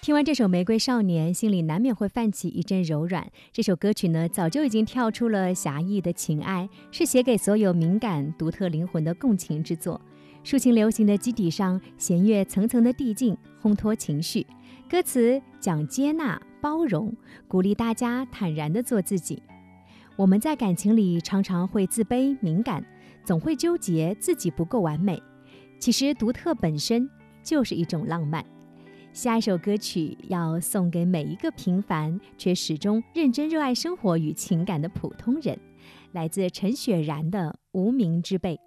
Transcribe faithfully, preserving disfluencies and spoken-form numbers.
听完这首《玫瑰少年》，心里难免会泛起一阵柔软。这首歌曲呢，早就已经跳出了狭义的情爱，是写给所有敏感、独特灵魂的共情之作。抒情流行的基底上，弦乐层层的递进，烘托情绪。歌词讲接纳、包容，鼓励大家坦然地做自己。我们在感情里常常会自卑、敏感，总会纠结自己不够完美。其实独特本身就是一种浪漫。下一首歌曲要送给每一个平凡却始终认真热爱生活与情感的普通人，来自陈雪然的《无名之辈》。